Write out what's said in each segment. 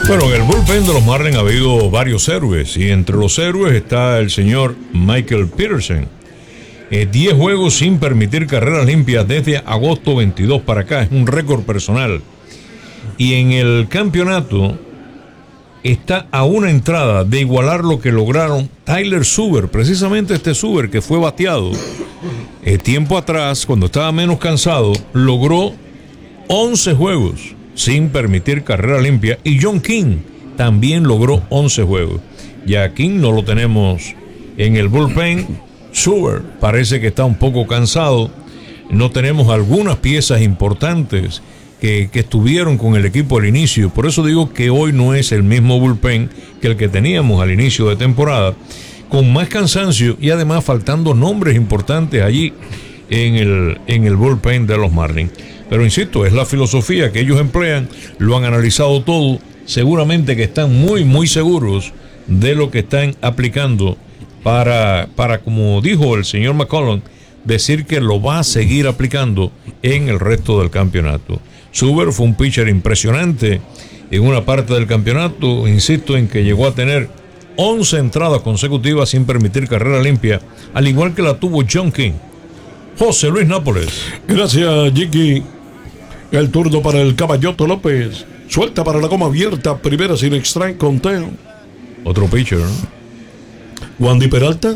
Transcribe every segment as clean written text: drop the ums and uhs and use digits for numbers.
Bueno, en el bullpen de los Marlins ha habido varios héroes y entre los héroes está el señor Michael Peterson. 10 juegos sin permitir carreras limpias desde agosto 22 para acá, es un récord personal. Y en el campeonato está a una entrada de igualar lo que lograron Tyler Zuber, precisamente este Zuber que fue bateado tiempo atrás, cuando estaba menos cansado, logró 11 juegos sin permitir carrera limpia, y John King también logró 11 juegos. Ya King no lo tenemos en el bullpen. Zuber parece que está un poco cansado. No tenemos algunas piezas importantes que estuvieron con el equipo al inicio. Por eso digo que hoy no es el mismo bullpen que el que teníamos al inicio de temporada, con más cansancio y además faltando nombres importantes allí en el bullpen de los Marlins. Pero insisto, es la filosofía que ellos emplean, lo han analizado todo, seguramente que están muy, muy seguros de lo que están aplicando para, como dijo el señor McCollum, decir que lo va a seguir aplicando en el resto del campeonato. Zuber fue un pitcher impresionante en una parte del campeonato, insisto en que llegó a tener 11 entradas consecutivas sin permitir carrera limpia, al igual que la tuvo John King. José Luis Nápoles. Gracias, Jiki. El turno para el Caballoto López. Suelta para la goma abierta, primera sin strike, conteo. Otro pitcher, ¿no? Wandy Peralta.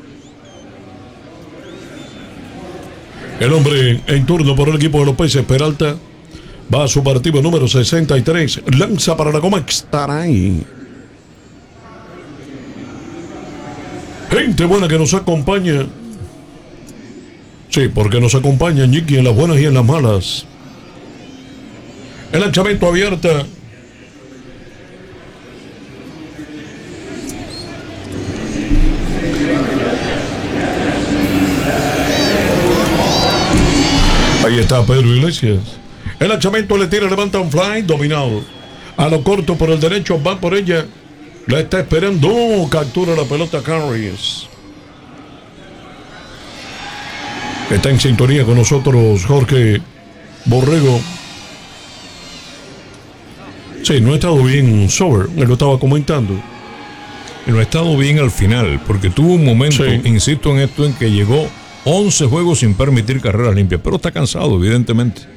El hombre en turno por el equipo de los Peces, Peralta, va a su partido número 63. Lanza para la goma extraña. Gente buena que nos acompaña. Sí, porque nos acompañan, Jiki, en las buenas y en las malas. El lanzamiento abierta. Ahí está Pedro Iglesias. El lanzamiento le tira, levanta un fly, dominado. A lo corto por el derecho, va por ella. La está esperando. Captura la pelota Carries. Está en sintonía con nosotros Jorge Borrego. Sí, no ha estado bien Zuber, me lo estaba comentando. No ha estado bien al final, porque tuvo un momento, sí, insisto en esto, en que llegó 11 juegos sin permitir carreras limpias, pero está cansado, evidentemente.